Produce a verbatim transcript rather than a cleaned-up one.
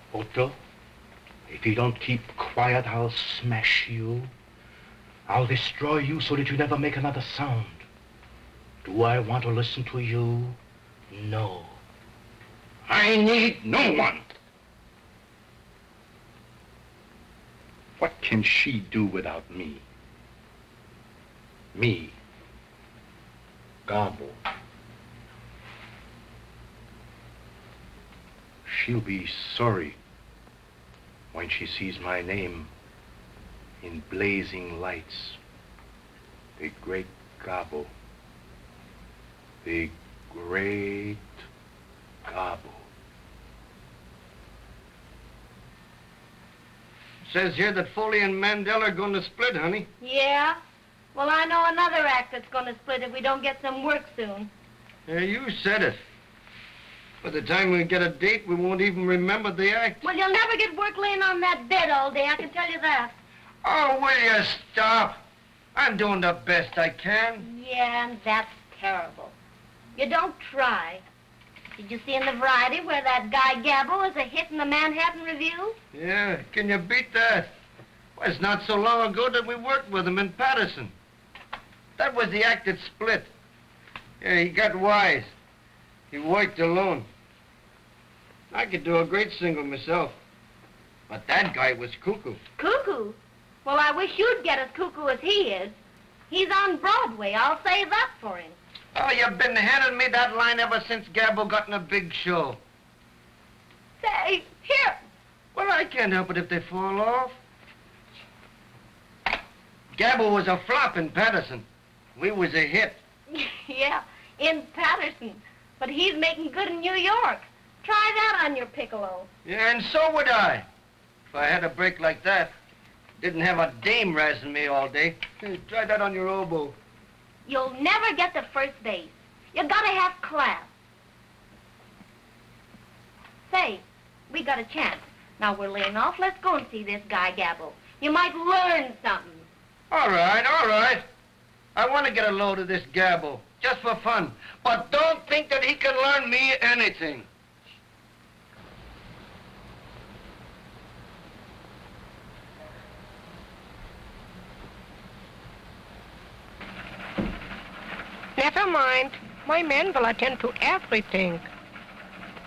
Otto, if you don't keep quiet, I'll smash you. I'll destroy you so that you never make another sound. Do I want to listen to you? No. I need no one. What can she do without me? Me. Gobble. She'll be sorry when she sees my name in blazing lights. The great Gobble. The great Gobble. Says here that Foley and Mandel are going to split, honey. Yeah? Well, I know another act that's going to split if we don't get some work soon. Yeah, you said it. By the time we get a date, we won't even remember the act. Well, you'll never get work laying on that bed all day, I can tell you that. Oh, will you stop? I'm doing the best I can. Yeah, and that's terrible. You don't try. Did you see in the Variety where that guy Gabbo is a hit in the Manhattan Review? Yeah, can you beat that? Well, it's not so long ago that we worked with him in Patterson. That was the act that split. Yeah, he got wise. He worked alone. I could do a great single myself. But that guy was cuckoo. Cuckoo? Well, I wish you'd get as cuckoo as he is. He's on Broadway. I'll say that for him. Oh, you've been handing me that line ever since Gabbo got in a big show. Say, here. Well, I can't help it if they fall off. Gabbo was a flop in Patterson. We was a hit. Yeah, in Patterson. But he's making good in New York. Try that on your piccolo. Yeah, and so would I. If I had a break like that, didn't have a dame razzing me all day. Hey, try that on your oboe. You'll never get to first base. You gotta have class. Say, we got a chance. Now we're laying off. Let's go and see this guy Gabbo. You might learn something. All right, all right. I want to get a load of this Gabbo, just for fun. But don't think that he can learn me anything. Never mind. My men will attend to everything.